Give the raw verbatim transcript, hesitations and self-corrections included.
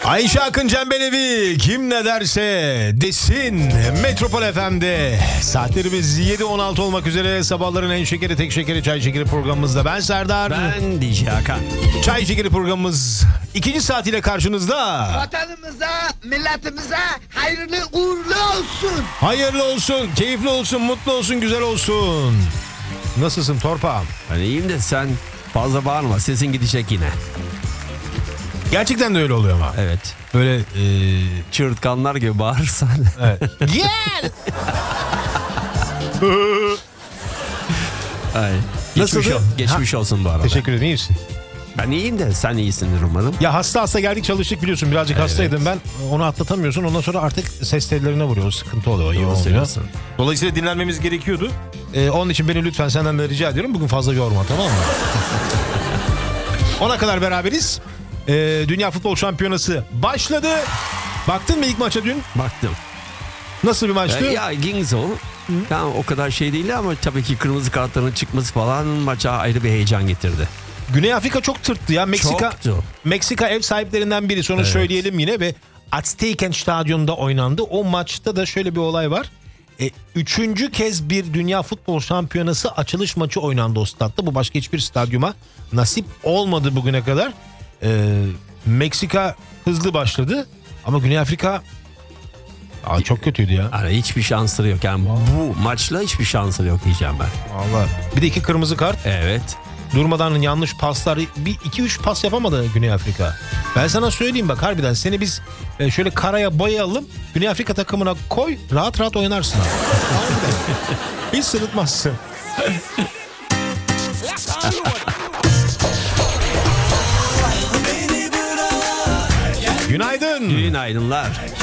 Ayşe Akın Cembelevi kim ne derse desin Metropol F M'de saatlerimiz yedi on altı olmak üzere, sabahların en şekeri tek şekeri çay şekeri programımızda ben Serdar. Ben D J Hakan. Çay şekeri programımız ikinci saatiyle karşınızda. Vatanımıza, milletimize hayırlı uğurlu olsun. Hayırlı olsun, keyifli olsun, mutlu olsun, güzel olsun. Nasılsın torpağım? Ben iyiyim de sen fazla bağırma, sesin gidecek yine. Gerçekten de öyle oluyor ama. Evet. Böyle e... Çığırtkanlar gibi bağırırsan. Evet. Gel. Ay. Geçmiş, Nasıldı? ol, geçmiş Ha. olsun bu arada. Teşekkür ederim, iyi misin? Ben iyiyim de sen iyisindir umarım. Ya hasta hasta geldik, çalıştık biliyorsun, birazcık Evet. hastaydım ben, onu atlatamıyorsun, ondan sonra artık ses tellerine vuruyor, sıkıntı oluyor. Doğru yoğun oluyor. söylüyorsun. Dolayısıyla dinlenmemiz gerekiyordu. Ee, onun için beni lütfen senden de rica ediyorum, bugün fazla yorma, tamam mı? Ona kadar beraberiz. Ee, Dünya Futbol Şampiyonası başladı. Baktın mı ilk maça dün? Baktım. Nasıl bir maçtı? Ya, ya Gingzo tamam, o kadar şey değil ama tabii ki kırmızı kartların çıkması falan maça ayrı bir heyecan getirdi. Güney Afrika çok tırttı ya. Meksika, Çoktu. Meksika ev sahiplerinden biri. Sonra Evet. söyleyelim yine ve Azteca Stadyum'da oynandı. O maçta da şöyle bir olay var. E, üçüncü kez bir Dünya Futbol Şampiyonası açılış maçı oynandı o statta. Bu başka hiçbir stadyuma nasip olmadı bugüne kadar. E, Meksika hızlı başladı ama Güney Afrika Aa, çok kötüydü ya. Yani hiçbir şansları yok. Yani bu maçla hiçbir şansları yok diyeceğim ben. Vallahi. Bir de iki kırmızı kart. Evet. Durmadan yanlış paslar, bir iki üç pas yapamadı Güney Afrika. Ben sana söyleyeyim bak, harbiden seni biz e, şöyle karaya boyayalım, Güney Afrika takımına koy, rahat rahat oynarsın abi. Harbiden. Hiç sırıtmazsın. Günaydın. Günaydınlar.